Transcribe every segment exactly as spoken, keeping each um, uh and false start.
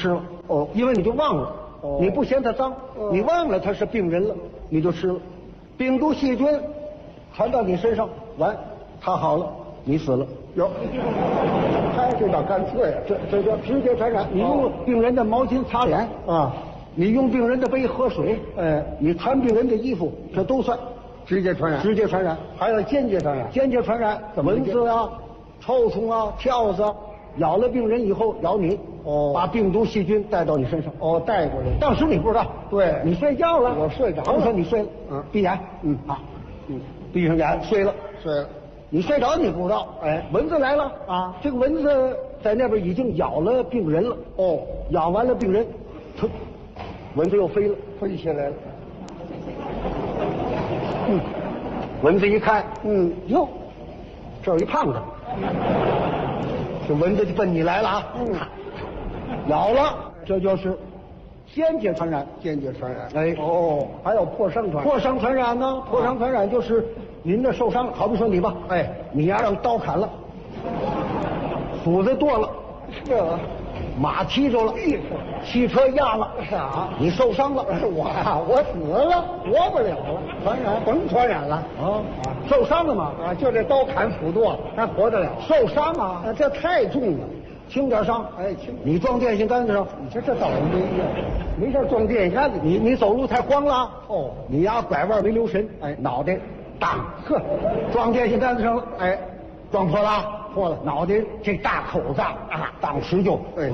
吃了。 哦， 因为你就忘了， 哦你不嫌它脏， 哦你忘了它是病人了，你就吃了。病毒细菌传到你身上，完，它好了，你死了。 有，他这倒干脆啊， 这这叫直接传染。你用病人的毛巾擦脸啊， 你用病人的杯喝水， 哎， 你穿病人的衣服，这都算直接传染， 直接传染。 还有间接传染， 间接传染， 怎么蚊子啊、臭虫啊、跳蚤啊，咬了病人以后咬你， 哦把病毒细菌带到你身上。 哦，带过来， 当时你不知道， 对你睡觉了， 我睡着了我说你睡了， 嗯闭眼， 嗯啊， 嗯， 闭上眼睡了， 睡了， 你睡着你不知道， 哎蚊子来了啊这个蚊子在那边已经咬了病人了， 哦， 咬完了病人，它蚊子又飞了， 飞起来了， 嗯，蚊子一看， 嗯， 哟，这儿有一胖子，这蚊子就奔你来了啊， 嗯， 咬了，这就是间接传染。 间接传染， 哎哦，还有破伤传染， 破伤传染呢？破伤传染就是您的受伤，好比说你吧， 哎， 你呀让刀砍了，斧子剁了， 这马踢着了，汽车压了， 啥？ 你受伤了， 我呀，我死了，活不了了， 传染甭传染了啊，受伤了吗？ 啊！就这刀砍斧剁，还活得了？ 受伤啊， 啊，这太重了， 轻点伤， 哎，轻， 你撞电线杆子上， 你这这倒霉呀！没事撞电线杆子， 你你走路太慌了， 哦， 你呀拐弯没留神， 哎脑袋当， 呵， 撞电线杆子上了， 哎， 撞破了， 破了脑袋这大口子啊，当时就， 哎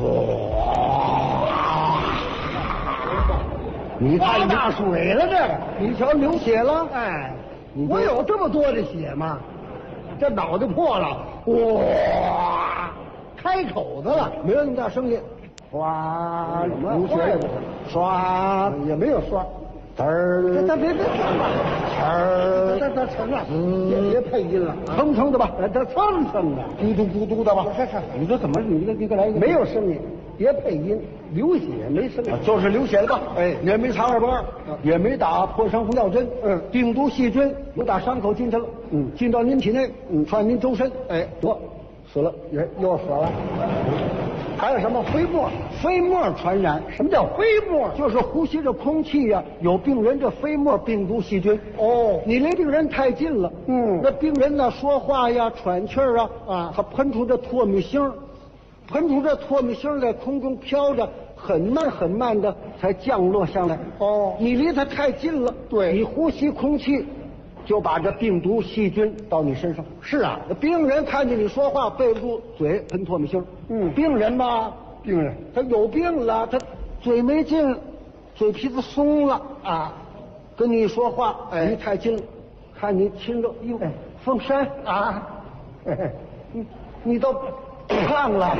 你看发大水了，这个， 你瞧流血了， 哎， 你这我有这么多的血吗？这脑袋破了，哇，开口子了， 没有那么大声音， 哇， 流流血血， 刷， 也没有刷， 嘚儿， 这这别别嘚这儿， 这这成了， 嗯别别配音了， 蹭蹭的吧， 这蹭蹭的， 咕嘟咕嘟的吧， 看看你这怎么你这你给来一个没有声音，别配音，流血没声音啊，就是流血了吧？ 哎也没插二瓣，也没打破伤风药针， 嗯病毒细菌有打伤口进去了， 嗯进到您体内， 嗯传您周身， 哎得死了。 也又死了。还有什么飞沫？ 飞沫传染， 什么叫飞沫？ 就是呼吸着空气呀、有病人这飞沫病毒细菌。 哦， 你离病人太近了， 嗯那病人呢说话呀、喘气儿啊， 啊他喷出这唾沫星儿，喷出这唾沫星儿在空中飘着，很慢很慢的才降落下来。 哦你离他太近了， 对你呼吸空气，就把这病毒细菌到你身上。 是啊， 病人看见你说话背不住嘴喷唾沫星儿， 嗯病人嘛， 病人他有病了，他嘴没劲，嘴皮子松了啊，跟你说话， 哎离太近了，看你亲热，哟，凤山啊，嘿嘿你你都胖了，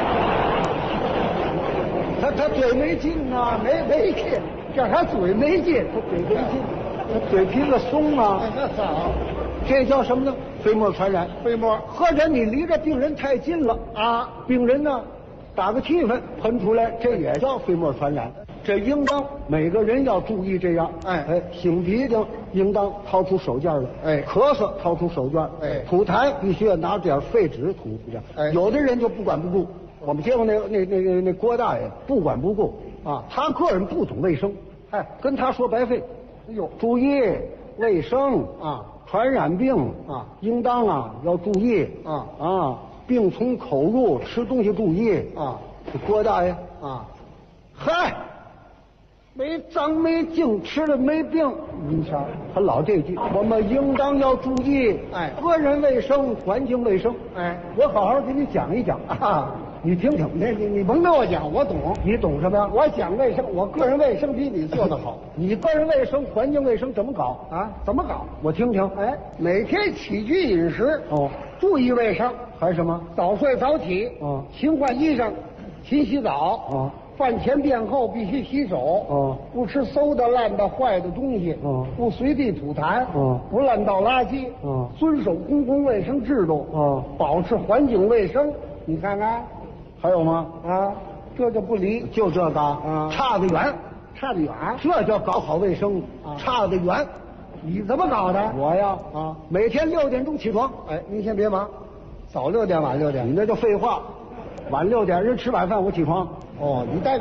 他他嘴没劲呐、 没没劲，这还嘴没劲， 他嘴没劲，他嘴皮子松啊， 哎那好， 这叫什么呢？飞沫传染。 飞沫或者你离着病人太近了啊， 病人呢打个气氛喷出来，这也叫飞沫传染。这应当每个人要注意这样。 哎哎，擤鼻涕应当掏出手绢来。 哎咳嗽掏出手绢。 哎吐痰必须要拿点废纸吐一下。 哎有的人就不管不顾。我们见过那那那那那郭大爷不管不顾啊，他个人不懂卫生， 哎跟他说白费。 哎呦， 注意卫生啊， 传染病啊应当啊要注意啊啊，病从口入，吃东西注意啊。 这郭大爷， 啊， 嗨，没脏没净，吃了没病。 你瞧， 他老这句，我们应当要注意， 哎个人卫生、环境卫生。 哎我好好给你讲一讲啊， 你听听。 你你你甭跟我讲，我懂。 你懂什么呀？ 我讲卫生，我个人卫生比你做得好你个人卫生、环境卫生怎么搞？ 啊？怎么搞？ 我听听。 哎，每天起居饮食哦， 注意卫生， 还是什么？ 早睡早起， 哦勤换衣裳，勤洗澡， 哦， 饭前便后必须洗手， 哦， 不吃馊的、烂的、坏的东西， 哦不随地吐痰， 哦不乱倒垃圾， 哦遵守公共卫生制度， 哦保持环境卫生。你看看， 还有吗？ 啊，这就不离， 就这个啊差得远， 差得远。 这叫搞好卫生， 啊差得远。 你怎么搞的？ 我呀， 啊， 每天六点钟起床。 哎，您先别忙，早六点晚六点。 你那叫废话，晚六点人吃晚饭我起床。 哦，你带